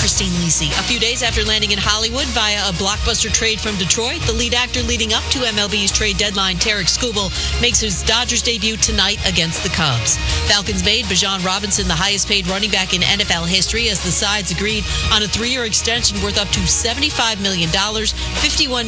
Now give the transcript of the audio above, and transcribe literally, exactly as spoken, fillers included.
Christine Lisi. A few days after landing in Hollywood via a blockbuster trade from Detroit, the lead actor leading up to M L B's trade deadline, Tarek Skubal, makes his Dodgers debut tonight against the Cubs. Falcons made Bijan Robinson the highest-paid running back in N F L history as the sides agreed on a three-year extension worth up to seventy-five million dollars, fifty-one